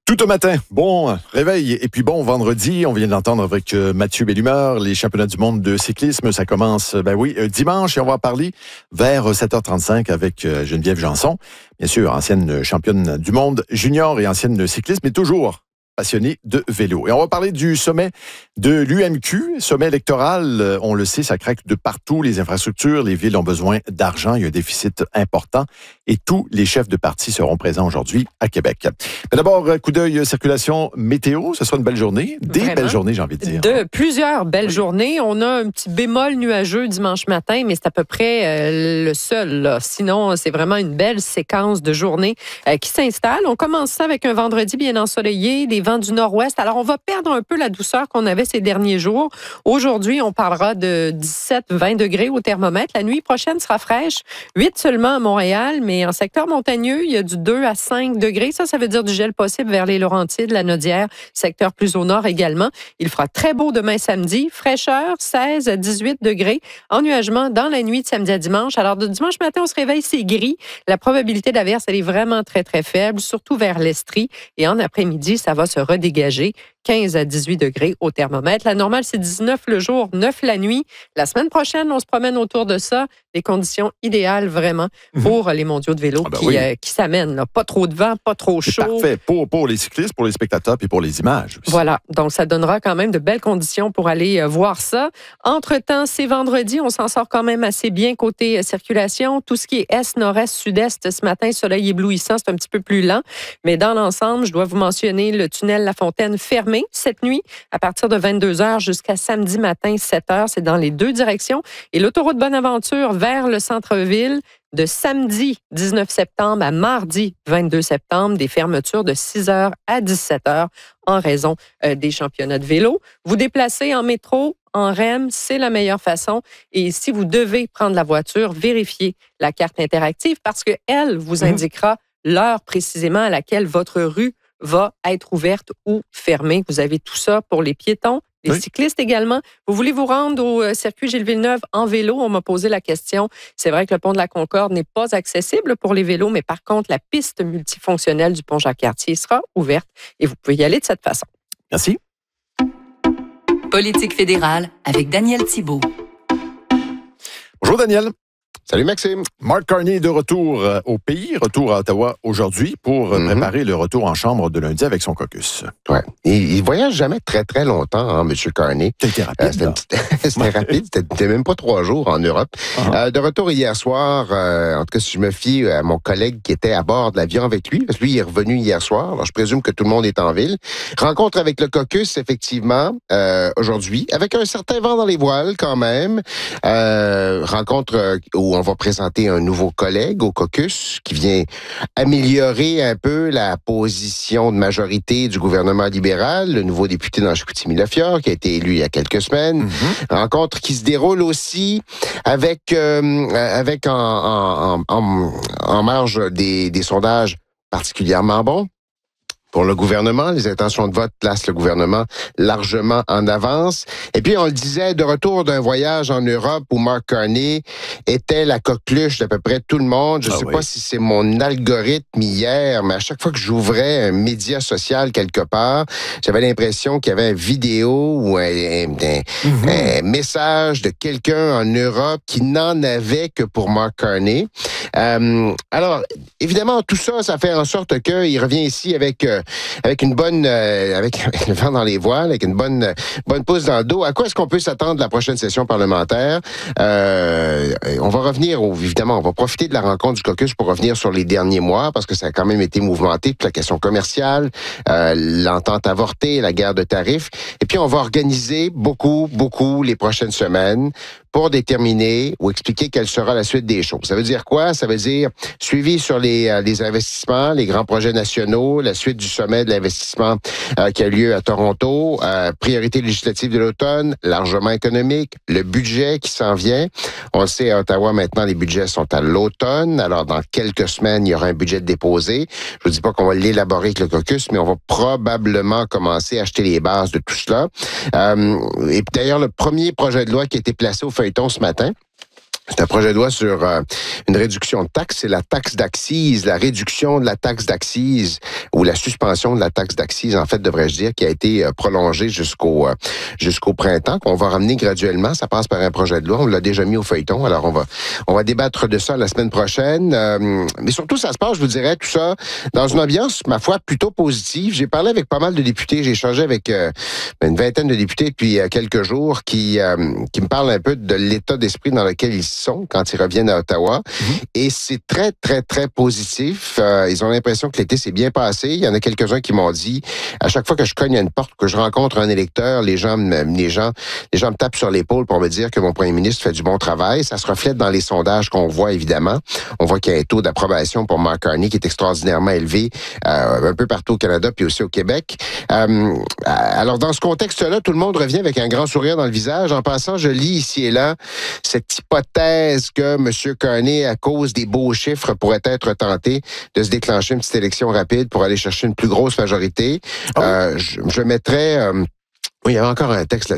Tout au matin, bon réveil et puis bon vendredi. On vient d'entendre avec Mathieu Bellumeur, les championnats du monde de cyclisme. Ça commence, dimanche et on va en parler vers 7h35 avec Geneviève Janson. Bien sûr, ancienne championne du monde junior et ancienne cycliste, mais toujours passionnée de vélo. Et on va parler du sommet de l'UMQ, sommet électoral. On le sait, ça craque de partout. Les infrastructures, les villes ont besoin d'argent. Il y a un déficit important et tous les chefs de parti seront présents aujourd'hui à Québec. Mais d'abord, coup d'œil circulation météo. Ce sera une belle journée. Des belles journées, j'ai envie de dire. De plusieurs belles journées. On a un petit bémol nuageux dimanche matin, mais c'est à peu près le seul, là. Sinon, c'est vraiment une belle séquence de journées qui s'installe. On commence ça avec un vendredi bien ensoleillé, des vents du nord-ouest. Alors, on va perdre un peu la douceur qu'on avait ces derniers jours. Aujourd'hui, on parlera de 17-20 degrés au thermomètre. La nuit prochaine sera fraîche. 8 seulement à Montréal, mais en secteur montagneux, il y a du 2 à 5 degrés. Ça veut dire du gel possible vers les Laurentides, la Naudière, secteur plus au nord également. Il fera très beau demain samedi. Fraîcheur, 16 à 18 degrés. Ennuagement dans la nuit de samedi à dimanche. Alors, de dimanche matin, on se réveille, c'est gris. La probabilité d'averse, elle est vraiment très, très faible, surtout vers l'Estrie. Et en après-midi, ça va se redégager. 15 à 18 degrés au thermomètre. La normale, c'est 19 le jour, 9 la nuit. La semaine prochaine, on se promène autour de ça. Des conditions idéales, vraiment, pour les mondiaux de vélo qui s'amènent. Là. Pas trop de vent, pas trop chaud. C'est parfait pour les cyclistes, pour les spectateurs et pour les images aussi. Voilà. Donc, ça donnera quand même de belles conditions pour aller voir ça. Entre-temps, c'est vendredi. On s'en sort quand même assez bien côté circulation. Tout ce qui est est, nord-est, sud-est, ce matin, soleil éblouissant, c'est un petit peu plus lent. Mais dans l'ensemble, je dois vous mentionner le tunnel La Fontaine fermé cette nuit à partir de 22h jusqu'à samedi matin 7h. C'est dans les deux directions. Et l'autoroute Bonaventure vers le centre-ville de samedi 19 septembre à mardi 22 septembre, des fermetures de 6h à 17h en raison des championnats de vélo. Vous déplacez en métro, en REM, c'est la meilleure façon. Et si vous devez prendre la voiture, vérifiez la carte interactive parce qu'elle vous indiquera l'heure précisément à laquelle votre rue va être ouverte ou fermée. Vous avez tout ça pour les piétons, les cyclistes également. Vous voulez vous rendre au circuit Gilles-Villeneuve en vélo? On m'a posé la question. C'est vrai que le pont de la Concorde n'est pas accessible pour les vélos, mais par contre, la piste multifonctionnelle du pont Jacques-Cartier sera ouverte et vous pouvez y aller de cette façon. Merci. Politique fédérale avec Daniel Thibault. Bonjour Daniel. Salut Maxime. Mark Carney est de retour au pays, retour à Ottawa aujourd'hui pour préparer le retour en chambre de lundi avec son caucus. Ouais. Il voyage jamais très, très longtemps, hein, M. Carney. C'était rapide. C'était rapide. C'était même pas 3 jours en Europe. De retour hier soir, en tout cas, si je me fie à mon collègue qui était à bord de l'avion avec lui, parce que lui, il est revenu hier soir. Alors, je présume que tout le monde est en ville. Rencontre avec le caucus, effectivement, aujourd'hui, avec un certain vent dans les voiles quand même. Rencontre où on va présenter un nouveau collègue au caucus qui vient améliorer un peu la position de majorité du gouvernement libéral, le nouveau député dans Chicoutimi-Lafiore qui a été élu il y a quelques semaines. Rencontre qui se déroule aussi avec en marge des sondages particulièrement bons. Pour le gouvernement, les intentions de vote placent le gouvernement largement en avance. Et puis, on le disait, de retour d'un voyage en Europe où Mark Carney était la coqueluche d'à peu près tout le monde. Je ne sais pas si c'est mon algorithme hier, mais à chaque fois que j'ouvrais un média social quelque part, j'avais l'impression qu'il y avait une vidéo ou un message de quelqu'un en Europe qui n'en avait que pour Mark Carney. Alors, évidemment, tout ça, ça fait en sorte qu'il revient ici avec une bonne, avec le vent dans les voiles, avec une bonne pousse dans le dos. À quoi est-ce qu'on peut s'attendre de la prochaine session parlementaire? On va revenir, évidemment, on va profiter de la rencontre du caucus pour revenir sur les derniers mois, parce que ça a quand même été mouvementé, toute la question commerciale, l'entente avortée, la guerre de tarifs. Et puis, on va organiser beaucoup les prochaines semaines pour déterminer ou expliquer quelle sera la suite des choses. Ça veut dire quoi? Ça veut dire suivi sur les investissements, les grands projets nationaux, la suite du sommet de l'investissement qui a lieu à Toronto, priorité législative de l'automne, largement économique, le budget qui s'en vient. On le sait, à Ottawa, maintenant, les budgets sont à l'automne. Alors, dans quelques semaines, il y aura un budget déposé. Je vous dis pas qu'on va l'élaborer avec le caucus, mais on va probablement commencer à acheter les bases de tout cela. Et d'ailleurs, le premier projet de loi qui a été placé au feuilleton ce matin, C'est un projet de loi sur une réduction de taxes. C'est la taxe d'accise, la réduction de la taxe d'accise ou la suspension de la taxe d'accise, en fait, devrais-je dire, qui a été prolongée jusqu'au printemps, qu'on va ramener graduellement. Ça passe par un projet de loi. On l'a déjà mis au feuilleton. Alors, on va débattre de ça la semaine prochaine. Mais surtout, ça se passe, je vous dirais, tout ça dans une ambiance, ma foi, plutôt positive. J'ai parlé avec pas mal de députés. J'ai échangé avec une vingtaine de députés depuis quelques jours qui me parlent un peu de l'état d'esprit dans lequel ils sont quand ils reviennent à Ottawa. Et c'est très, très, très positif. Ils ont l'impression que l'été s'est bien passé. Il y en a quelques-uns qui m'ont dit, à chaque fois que je cogne à une porte, que je rencontre un électeur, les gens me tapent sur l'épaule pour me dire que mon premier ministre fait du bon travail. Ça se reflète dans les sondages qu'on voit, évidemment. On voit qu'il y a un taux d'approbation pour Mark Carney qui est extraordinairement élevé un peu partout au Canada puis aussi au Québec. Alors, dans ce contexte-là, tout le monde revient avec un grand sourire dans le visage. En passant, je lis ici et là cette hypothèse que M. Carney, à cause des beaux chiffres, pourrait être tenté de se déclencher une petite élection rapide pour aller chercher une plus grosse majorité. Je mettrais... oui, il y avait encore un texte là